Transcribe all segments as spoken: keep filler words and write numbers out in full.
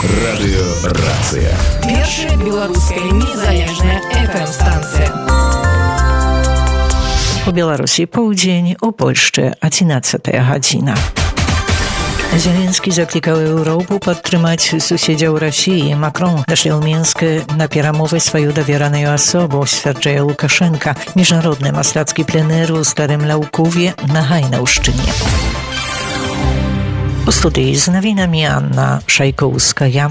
Радыёрацыя. Першая беларуская незалежная эф эм-станцыя. У Беларусі поўдзень, у Польшчы адзінаццатая гадзіна. Зеленскі заклікаў Еўропу падтрымаць суседзяў Расіі. Макрон дашле ў Мінск на перамовы сваю давераную асобу, сцвярджае Лукашенка. Міжнародны мастацкі пленэр у Старым Лаўкове на Гайнаўшчыне. У студыі з навінамі Анна Шайкоўская.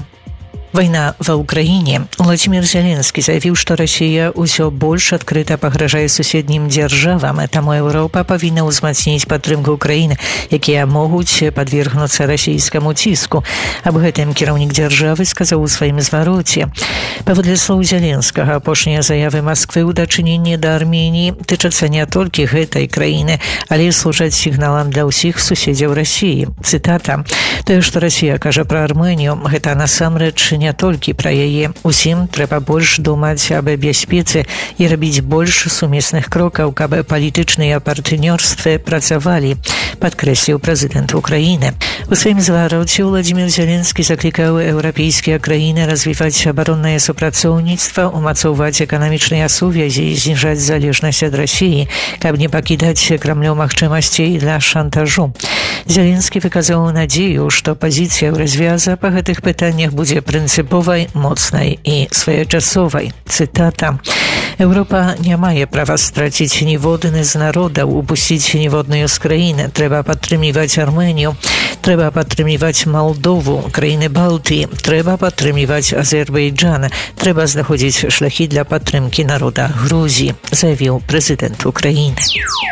Вайна ва Ўкраіне. Владзімір Зеленскі заявіў, што Расія ўсё больш адкрыта пагражае суседнім дзяржавам, таму Еўропа павінна ўзмацніць падтрымку ўкраіны, якія могуць падвергнуцца расійскаму ціску. Аб гэтым кіраўнік дзяржавы сказаў у сваім звароце. Паводле слоў Зеленскага, апошнія заявы Масквы ў дачыненні да Арменіі тычацца не толькі гэтай краіны, але і служаць сігналам для ўсіх суседзяў Расіі. Цытата: «Тое, што Расія кажа пра Арменію, гэта насамрэч не толькі пра яе. Усім трэба больш думаць аб бяспецы і рабіць больш сумесных крокаў, каб палітычныя партнёрствы працавалі», падкрэсліў прэзідэнт Украіны. У сваім звароце Владзімір Зеленскі заклікаў еўрапейскія краіны развіваць абароннае супрацоўніцтва, умацоўваць эканамічныя сувязі і зніжаць залежнасць ад Расіі, каб не пакідаць Крамлю магчымасцей для шантажу. Зеленскі выказаў надзею, што пазіцыя ў развяза па гэтых пытаннях будзе прынцыповай, моцнай і своечасовай. Цытата: «Еўропа не мае права страціць ніводны з народаў, упусціць ніводную з краін. Трэба падтрымліваць Арменію, трэба падтрымліваць Малдову, краіны Балтыі, трэба падтрымліваць Азербайджан, трэба знаходзіць шляхі для падтрымкі народа Грузіі», заявіў прэзідэнт Украіны.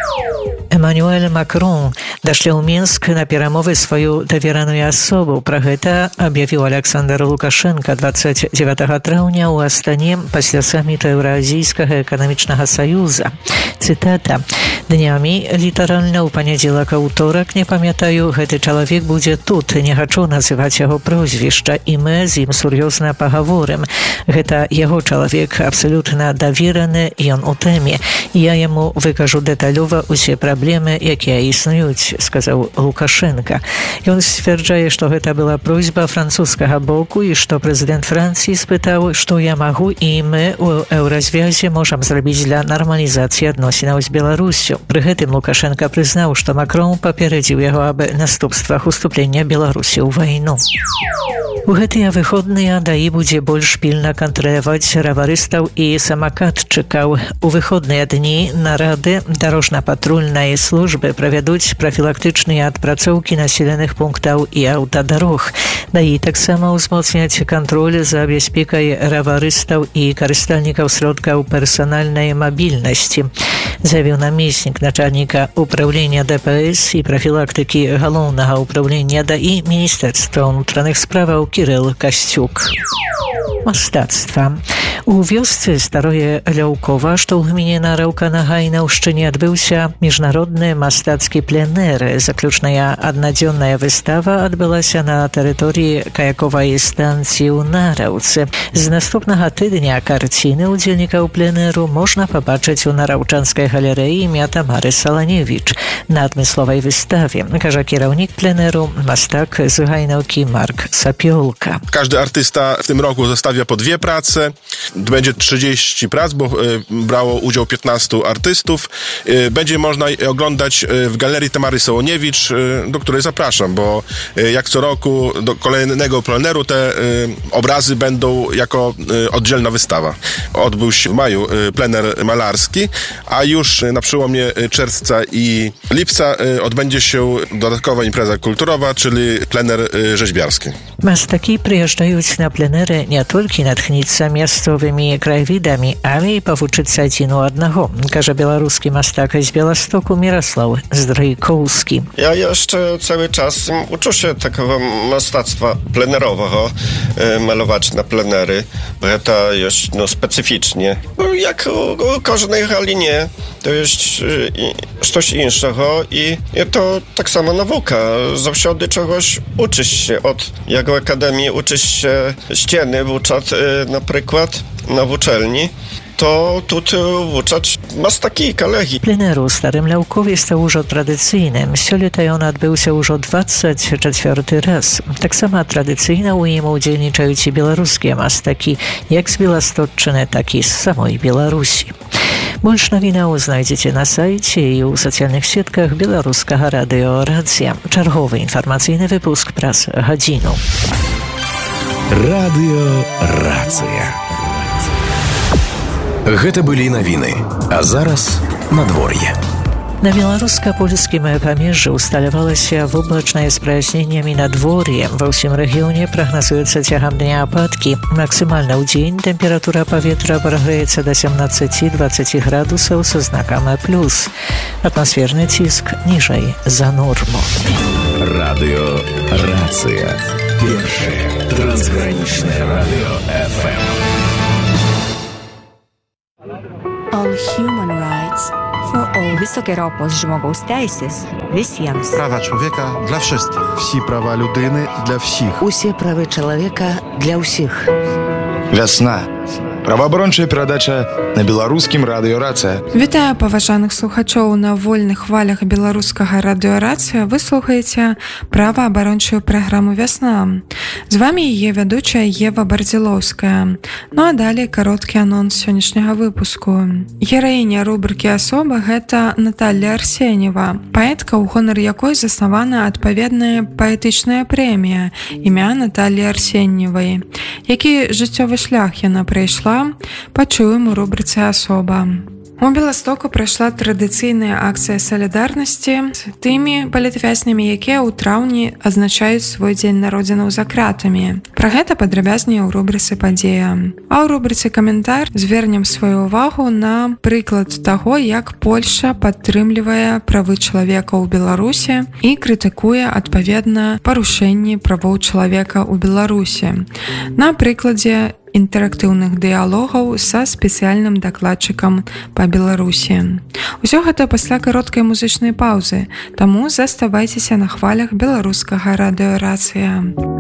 Эммануэль Макрон дашле ў Мінск на перамовы сваю давераную асобу. Пра гэта аб'явіў Александр Лукашенко двадцать девятого траўня ў Астане пасля саміту Еўразійскага эканамічнага саюза. Цытата: «Днямі, літаральна ў панядзелак а ўторак, не памятаю, гэты чалавек будзе тут. Не хачу называць яго прозвішча, і мы з ім сур'ёзна пагаворым. Гэта яго чалавек, абсалютна давераны, ён у тэме. Я яму выкажу дэталёва усе праблемы, якія існуюць», сказаў Лукашенко. Ён сцвярджае, што гэта была просьба французскага боку і што прэзідэнт Францыі спытаў, што я магу і мы ў еўразвязе можам зрабіць для нармалізацыі адносінаў з Беларусю. Пры гэтым Лукашенко прызнаў, што Макрон папередзіў яго аб наступствах уступлення Беларусі ў вайну. У гэтыя выходныя ДАІ будзе больш пільна кантраляваць раварыстаў і самакатчыкаў. У выходныя дні нарады дарожна-патрульнай службы правядуць прафілактычныя адпрацоўкі населеных пунктаў і аўтадарог. ДАІ таксама ўзмоцняць кантроль за бяспекай раварыстаў і карыстальнікаў сродкаў персанальнай мабільнасці, заявіў намеснік начальніка управлення ДПС і прафілактыкі галоўнага управлення ДАІ Міністэрства ўнутраных справаў Кірыл Касцюк. Мастацтва. У вёсцы Старое Ляўкова, што ў гміне Нараўка на Гайнаўшчыне, адбыўся міжнародны мастацкі пленэр. Заключная аднадзённая выстава адбылася на тэрыторыі каяковай станцыі ў Нараўцы. З наступнага тыдня карціны ўдзельнікаў пленэру можна пабачыць у нараўчанскай галерэі імя Тамары Саланевіч на адмысловай выставе, кажа кіраўнік пленэру, мастак з Гайнаўкі Марк Сапёлка. Każdy artysta w tym roku zostawia po dwie prace. Będzie trzydzieści prac, bo brało udział piętnastu artystów. Będzie można oglądać w Galerii Tamary Sołoniewicz, do której zapraszam, bo jak co roku do kolejnego pleneru te obrazy będą jako oddzielna wystawa. Odbył się w maju plener malarski, a już na przełomie czerwca i lipca odbędzie się dodatkowa impreza kulturowa, czyli plener rzeźbiarski. Мастакі прыязджаюць на пленэры не толькі натхніцца мясцовымі краявідамі, але і павучыцца адзін у аднаго, кажа беларускі мастак з Białegostoku Mirosław Zdrajkowski. Ja jeszcze cały czas uczę się takiego mastactwa plenerowego, malować na plenery, bo to jest no, specyficznie. No, jak u, u każdej halinie, to jest coś innego i, i to tak samo nauka. Zawsze czegoś uczysz się od jak w akademii uczysz się ściany uczać na przykład na uczelni, то тут вучаць мастакі, калегі. Пленэр у Старым Ляўкове стаў ужо традыцыйным. Сёлета ён адбыўся ўжо дваццаць чацвёрты раз. Таксама традыцыйна ў ім удзельнічаюць і беларускія мастакі, як з Беластотчыны, так і з самой Беларусі. Больш навінаў знайдзеце на сайце і ў сацыяльных сетках беларускага радыё «Рацыя». Чарговы інфармацыйны выпуск праз гадзіну. Радыё «Рацыя». Гэта былі навіны, а зараз надвор'е. На беларуска-польскім памежжы усталявалася воблачнае з праясненнямі надвор'е. Ва ўсім рэгіёне прагназуецца цягам дня ападкі. Максімальна ў дзень тэмпература паветра прагрэецца да сямнаццаць-дваццаць градусаў са знакам плюс. Атмасферны ціск ніжэй за норму. Радыё «Рацыя». Першае трансгранічнае радыё эф эм. All human rights for all. Високе право žmogaus teisės visiems. Права чоловіка для wszystkich. Всі права людини для всіх. Усі прави чоловіка для всіх. Вясна. Праваабарончая перадача на беларускім радыё «Рацыя». Вітаю паважаных слухачоў на вольных хвалях беларускага радыё «Рацыя». Вы слухаеце праваабарончую праграму «Вясна». З вами яе вядучая Ева Бардзілоўская. Ну а далей кароткі анонс сённяшняга выпуску. Гераіня рубрыкі «Асоба» — гэта Наталля Арсеньева, паэтка, у гонар якой заснавана адпаведная паэтычная прэмія імя Наталлі Арсеньевай. Які жыццёвы шлях яна прайшла, пачуем у рубрыцы «Асоба». У Беластоку прайшла традыцыйная акцыя салідарнасці з тымі палітвязнямі, якія ў траўні адзначаюць свой дзень народзінаў за кратамі. Пра гэта падрабязней у рубрыцы «Падзея». А ў рубрыцы «Каментар» звернем сваю ўвагу на прыклад таго, як Польшча падтрымлівае правы чалавека ў Беларусі і крытыкуе адпаведна парушэнні правоў чалавека ў Беларусі. На прыкладзе інтэрактыўных дыялогаў са спецыяльным дакладчыкам па Беларусі. Усё гэта пасля кароткай музычнай паўзы, таму заставайцеся на хвалях беларускага радыё «Рацыя».